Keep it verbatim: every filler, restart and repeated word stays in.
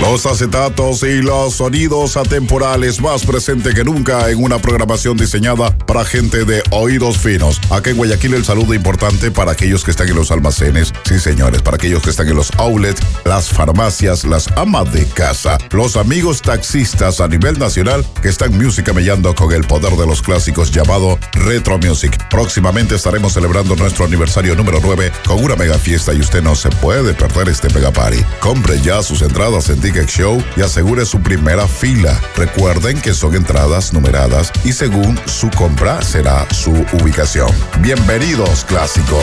Los acetatos y los sonidos atemporales más presentes que nunca en una programación diseñada para gente de oídos finos. Aquí en Guayaquil el saludo importante para aquellos que están en los almacenes. Sí, señores, para aquellos que están en los outlets, las farmacias, las amas de casa, los amigos taxistas a nivel nacional que están musicamellando con el poder de los clásicos llamado Retro Music. Próximamente estaremos celebrando nuestro aniversario número nueve con una mega fiesta y usted no se puede perder este mega party. Compre ya sus entradas en Ticket Show y asegure su primera fila. Recuerden que son entradas numeradas y según su compra será su ubicación. Bienvenidos, clásicos.